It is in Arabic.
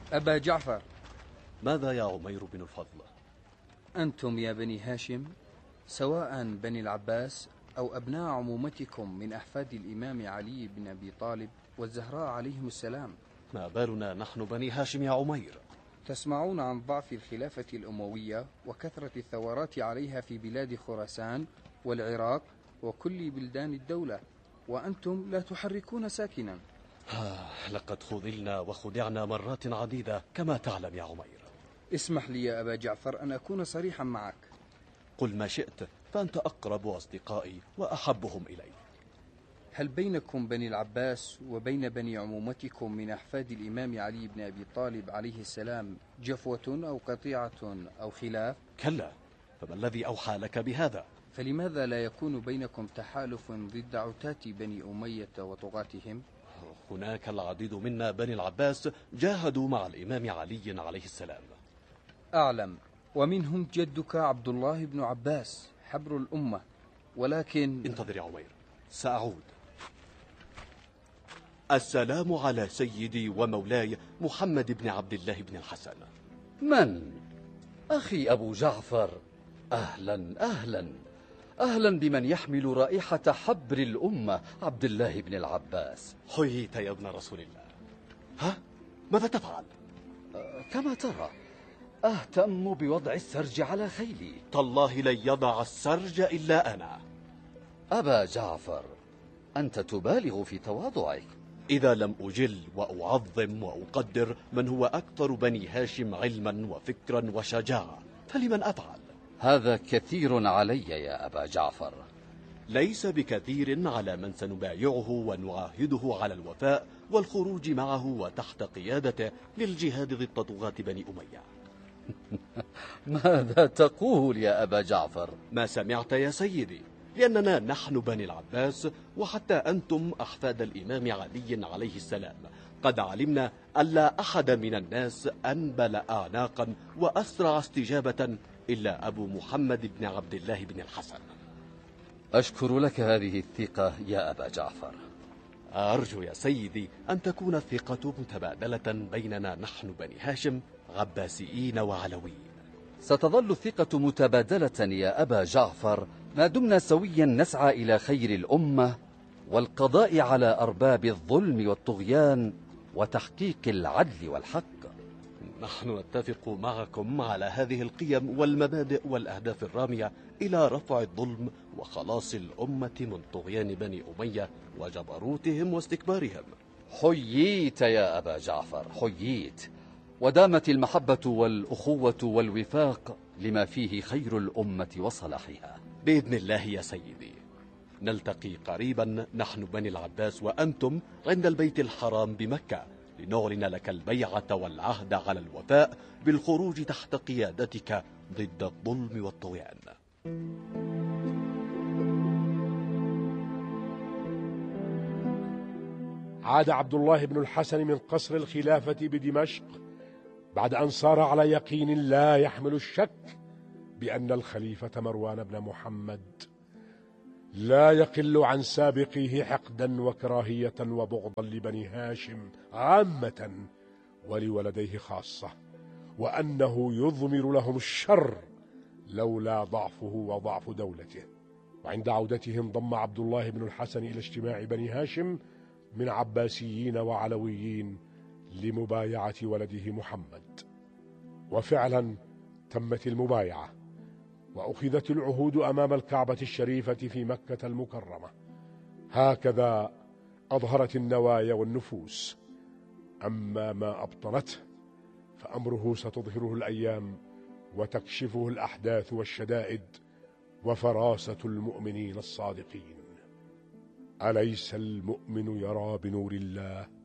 أبا جعفر. ماذا يا عمير بن الفضل؟ أنتم يا بني هاشم، سواء بني العباس أو أبناء عمومتكم من أحفاد الإمام علي بن أبي طالب والزهراء عليهم السلام، ما بالنا نحن بني هاشم يا عمير؟ تسمعون عن ضعف الخلافة الأموية وكثرة الثورات عليها في بلاد خراسان والعراق وكل بلدان الدولة، وأنتم لا تحركون ساكنا. لقد خذلنا وخدعنا مرات عديدة كما تعلم يا عمير. اسمح لي يا أبا جعفر أن أكون صريحا معك. قل ما شئت، فأنت أقرب أصدقائي وأحبهم إلي. هل بينكم بني العباس وبين بني عمومتكم من أحفاد الإمام علي بن أبي طالب عليه السلام جفوة أو قطيعة أو خلاف؟ كلا، فما الذي أوحى لك بهذا؟ فلماذا لا يكون بينكم تحالف ضد عتاة بني أمية وطغاتهم؟ هناك العديد منا بني العباس جاهدوا مع الإمام علي عليه السلام. أعلم، ومنهم جدك عبد الله بن عباس حبر الأمة، ولكن... انتظر يا عمير، سأعود. السلام على سيدي ومولاي محمد بن عبد الله بن الحسن. من؟ أخي أبو جعفر، أهلا أهلا أهلا بمن يحمل رائحة حبر الأمة عبد الله بن العباس. حييت يا ابن رسول الله. ها؟ ماذا تفعل؟ كما ترى أهتم بوضع السرج على خيلي. تالله لن يضع السرج إلا أنا. أبا جعفر، أنت تبالغ في تواضعك. إذا لم أجل وأعظم وأقدر من هو أكثر بني هاشم علما وفكرا وشجاعة، فلمن أفعل؟ هذا كثير علي يا أبا جعفر. ليس بكثير على من سنبايعه ونعاهده على الوفاء والخروج معه وتحت قيادته للجهاد ضد طغاة بني أمية. ماذا تقول يا أبا جعفر؟ ما سمعت يا سيدي، لأننا نحن بني العباس، وحتى أنتم أحفاد الإمام علي عليه السلام قد علمنا أن لا أحد من الناس أنبل أعناقا وأسرع استجابة إلا أبو محمد بن عبد الله بن الحسن. أشكر لك هذه الثقة يا أبا جعفر. أرجو يا سيدي أن تكون الثقة متبادلة بيننا نحن بني هاشم عباسيين وعلويين. ستظل الثقة متبادلة يا أبا جعفر ما دمنا سويا نسعى إلى خير الأمة والقضاء على أرباب الظلم والطغيان وتحقيق العدل والحق. نحن نتفق معكم على هذه القيم والمبادئ والأهداف الرامية إلى رفع الظلم وخلاص الأمة من طغيان بني أمية وجبروتهم واستكبارهم. حييت يا أبا جعفر، حييت، ودامت المحبة والأخوة والوفاق لما فيه خير الأمة وصلاحها. بإذن الله يا سيدي، نلتقي قريبا نحن بني العباس وأنتم عند البيت الحرام بمكة لنعلن لك البيعة والعهد على الوفاء بالخروج تحت قيادتك ضد الظلم والطغيان. عاد عبد الله بن الحسن من قصر الخلافة بدمشق بعد أن صار على يقين لا يحمل الشك بأن الخليفة مروان بن محمد لا يقل عن سابقيه حقدا وكراهية وبغضا لبني هاشم عامة ولولديه خاصة، وأنه يضمر لهم الشر لولا ضعفه وضعف دولته. وعند عودته انضم عبد الله بن الحسن إلى اجتماع بني هاشم من عباسيين وعلويين لمبايعة ولده محمد. وفعلا تمت المبايعة وأخذت العهود أمام الكعبة الشريفة في مكة المكرمة. هكذا أظهرت النوايا والنفوس، أما ما أبطنته فأمره ستظهره الأيام وتكشفه الأحداث والشدائد وفراسة المؤمنين الصادقين. أليس المؤمن يرى بنور الله؟